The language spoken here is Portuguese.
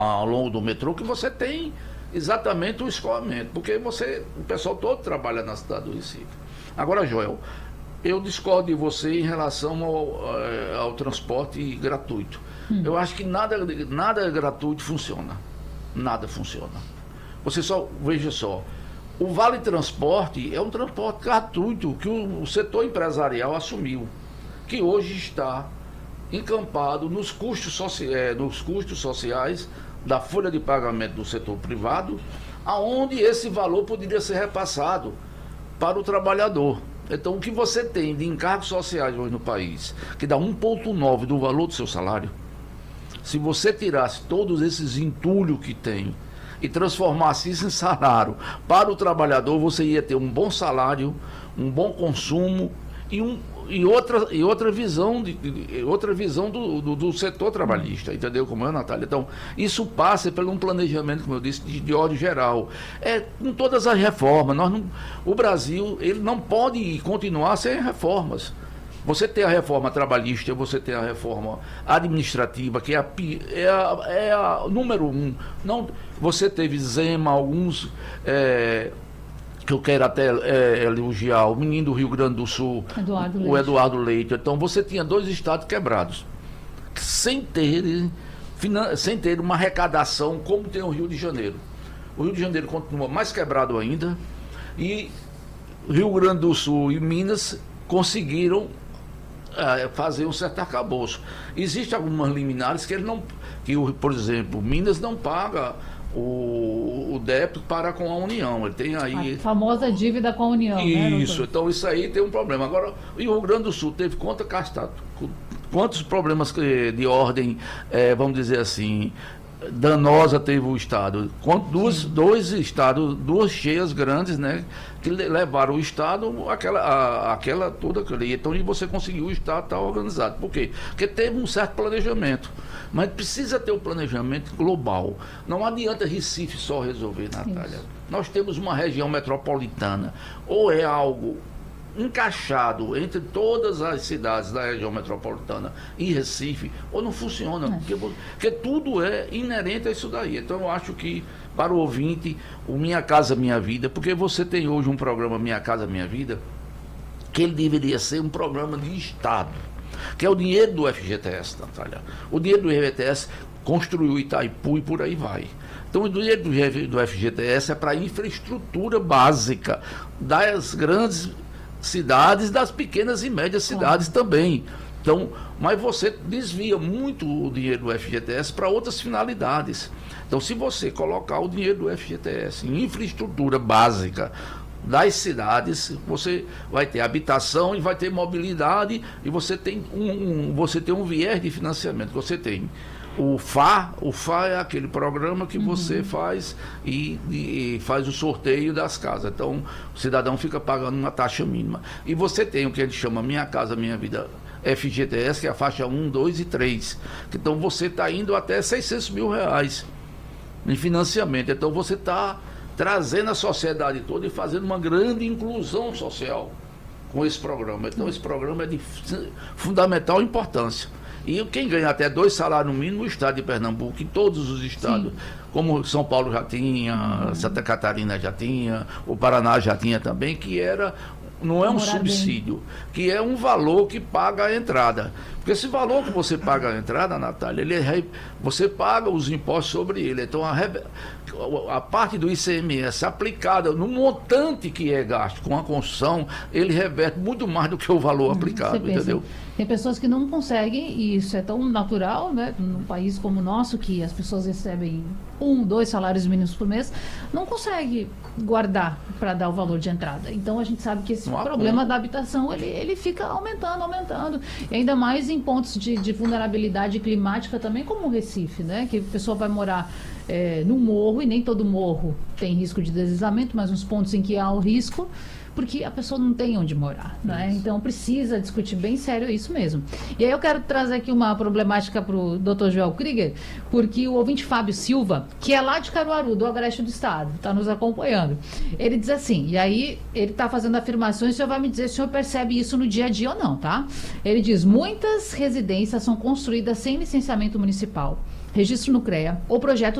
ao longo do metrô que você tem exatamente o escoamento, porque o pessoal todo trabalha na cidade do Recife. Agora, Joel, eu discordo de você em relação ao transporte gratuito. Eu acho que nada gratuito funciona. Nada funciona. Veja só, o Vale Transporte é um transporte gratuito que o setor empresarial assumiu, que hoje está encampado nos custos sociais da folha de pagamento do setor privado, aonde esse valor poderia ser repassado para o trabalhador. Então, o que você tem de encargos sociais hoje no país, que dá 1,9 do valor do seu salário, se você tirasse todos esses entulhos que tem e transformasse isso em salário para o trabalhador, você ia ter um bom salário, um bom consumo e outra visão do setor trabalhista, entendeu como é, Natália? Então, isso passa por um planejamento, como eu disse, de ordem geral. Com todas as reformas, o Brasil ele não pode continuar sem reformas. Você tem a reforma trabalhista, você tem a reforma administrativa, que é a número 1. Você teve Zema, alguns... que eu quero até elogiar, o menino do Rio Grande do Sul, o Eduardo Leite. Então, você tinha 2 estados quebrados, sem ter uma arrecadação como tem o Rio de Janeiro. O Rio de Janeiro continua mais quebrado ainda, e Rio Grande do Sul e Minas conseguiram fazer um certo arcabouço. Existem algumas liminares por exemplo, Minas não paga o débito para com a União. Ele tem aí... A famosa dívida com a União. Isso, né, então isso aí tem um problema. Agora, o Rio Grande do Sul teve quantos problemas de ordem, vamos dizer assim, danosa teve o Estado? Dois estados, 2 cheias grandes, né, que levaram o Estado toda aquela. Então, você conseguiu o Estado estar organizado. Por quê? Porque teve um certo planejamento. Mas precisa ter um planejamento global. Não adianta Recife só resolver, Natália. Isso. Nós temos uma região metropolitana. Ou é algo encaixado entre todas as cidades da região metropolitana e Recife, ou não funciona. Porque tudo é inerente a isso daí. Então, eu acho que, para o ouvinte, o Minha Casa Minha Vida, porque você tem hoje um programa Minha Casa Minha Vida, que ele deveria ser um programa de Estado, que é o dinheiro do FGTS, Natália. O dinheiro do FGTS construiu Itaipu e por aí vai. Então, o dinheiro do FGTS é para infraestrutura básica das grandes cidades, das pequenas e médias cidades também. Então, mas você desvia muito o dinheiro do FGTS para outras finalidades. Então, se você colocar o dinheiro do FGTS em infraestrutura básica das cidades, você vai ter habitação e vai ter mobilidade, e você tem um viés de financiamento. Você tem o FA é aquele programa que você faz e faz o sorteio das casas. Então, o cidadão fica pagando uma taxa mínima. E você tem o que a gente chama Minha Casa Minha Vida FGTS, que é a faixa 1, 2 e 3. Então, você está indo até R$600 mil em financiamento. Então, você está trazendo a sociedade toda e fazendo uma grande inclusão social com esse programa. Então, esse programa é de fundamental importância. E quem ganha até 2 salários mínimos, o estado de Pernambuco, em todos os estados, como São Paulo já tinha, Santa Catarina já tinha, o Paraná já tinha também, não é um subsídio, que é um valor que paga a entrada. Porque esse valor que você paga a entrada, Natália, você paga os impostos sobre ele. Então, a parte do ICMS aplicada no montante que é gasto com a construção, ele reverte muito mais do que o valor aplicado, entendeu? Tem pessoas que não conseguem, e isso é tão natural, né? Num país como o nosso, que as pessoas recebem 1, 2 salários mínimos por mês, não consegue guardar para dar o valor de entrada. Então, a gente sabe que esse problema da habitação, ele fica aumentando. E ainda mais em pontos de vulnerabilidade climática também, como o Recife, né? Que a pessoa vai morar no morro, e nem todo morro tem risco de deslizamento, mas uns pontos em que há o risco, porque a pessoa não tem onde morar, né? Então precisa discutir bem sério isso mesmo. E aí eu quero trazer aqui uma problemática para o Dr. Joel Krieger, porque o ouvinte Fábio Silva, que é lá de Caruaru, do Agreste do Estado, está nos acompanhando. Ele diz assim, e aí ele está fazendo afirmações, o senhor vai me dizer se o senhor percebe isso no dia a dia ou não, tá? Ele diz, muitas residências são construídas sem licenciamento municipal. registro no CREA. O projeto